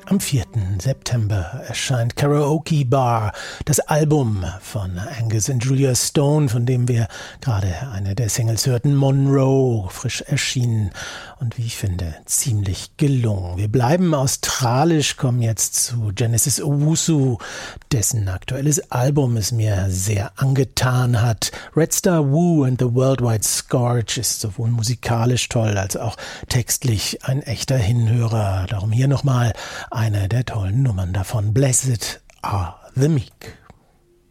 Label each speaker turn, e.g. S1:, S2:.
S1: Am 4. September erscheint Karaoke Bar, das Album von Angus und Julia Stone, von dem wir gerade eine der Singles hörten, Monroe, frisch erschienen und wie ich finde, ziemlich gelungen. Wir bleiben australisch, kommen jetzt zu Genesis Owusu, dessen aktuelles Album es mir sehr angetan hat. Red Star Woo and the Worldwide Scourge ist sowohl musikalisch toll als auch textlich ein echter Hinhörer. Darum hier nochmal eine der tollen Nummern davon. Blessed are the meek.